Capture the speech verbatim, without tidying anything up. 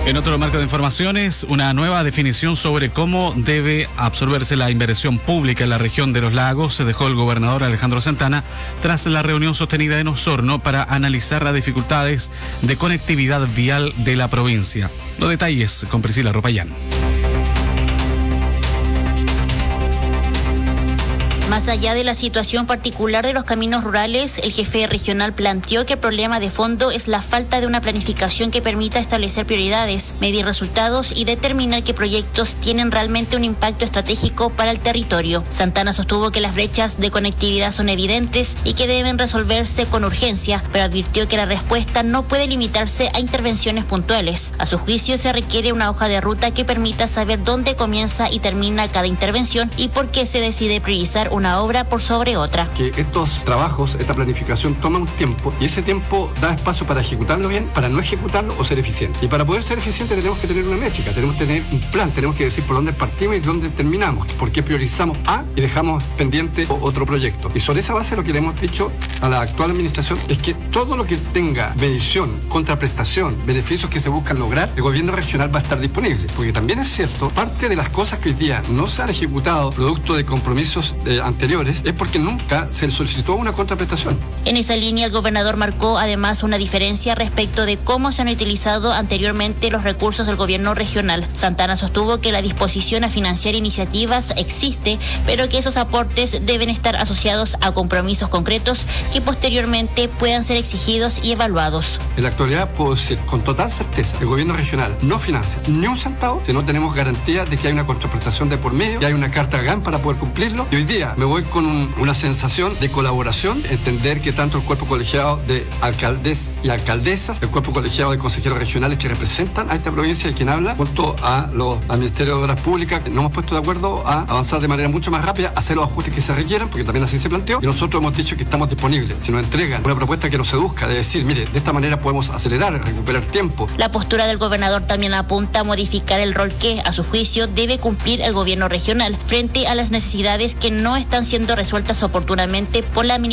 En otro marco de informaciones, una nueva definición sobre cómo debe absorberse la inversión pública en la región de los lagos se dejó el gobernador Alejandro Santana tras la reunión sostenida en Osorno para analizar las dificultades de conectividad vial de la provincia. Los detalles con Priscila Ropayán. Más allá de la situación particular de los caminos rurales, el jefe regional planteó que el problema de fondo es la falta de una planificación que permita establecer prioridades, medir resultados y determinar qué proyectos tienen realmente un impacto estratégico para el territorio. Santana sostuvo que las brechas de conectividad son evidentes y que deben resolverse con urgencia, pero advirtió que la respuesta no puede limitarse a intervenciones puntuales. A su juicio, se requiere una hoja de ruta que permita saber dónde comienza y termina cada intervención y por qué se decide priorizar una obra por sobre otra. Que estos trabajos, esta planificación toma un tiempo y ese tiempo da espacio para ejecutarlo bien, para no ejecutarlo o ser eficiente. Y para poder ser eficiente tenemos que tener una métrica, tenemos que tener un plan, tenemos que decir por dónde partimos y dónde terminamos, por qué priorizamos A y dejamos pendiente otro proyecto. Y sobre esa base lo que le hemos dicho a la actual administración es que todo lo que tenga medición, contraprestación, beneficios que se buscan lograr, el gobierno regional va a estar disponible. Porque también es cierto, parte de las cosas que hoy día no se han ejecutado producto de compromisos eh, anteriores es porque nunca se le solicitó una contraprestación. En esa línea, el gobernador marcó además una diferencia respecto de cómo se han utilizado anteriormente los recursos del gobierno regional. Santana sostuvo que la disposición a financiar iniciativas existe, pero que esos aportes deben estar asociados a compromisos concretos que posteriormente puedan ser exigidos y evaluados. En la actualidad puedo decir con total certeza, el gobierno regional no financia ni un centavo si no tenemos garantía de que hay una contraprestación de por medio, que hay una carta GAN para poder cumplirlo. Y hoy día me voy con un, una sensación de colaboración, entender que tanto el cuerpo colegiado de alcaldes y alcaldesas, el cuerpo colegiado de consejeros regionales que representan a esta provincia y quien habla, junto a los al Ministerio de Obras Públicas, nos hemos puesto de acuerdo a avanzar de manera mucho más rápida, hacer los ajustes que se requieran, porque también así se planteó, y nosotros hemos dicho que estamos disponibles. Si nos entregan una propuesta que nos seduzca, de decir, mire, de esta manera podemos acelerar, recuperar tiempo. La postura del gobernador también apunta a modificar el rol que, a su juicio, debe cumplir el gobierno regional frente a las necesidades que no están siendo resueltas oportunamente por la administración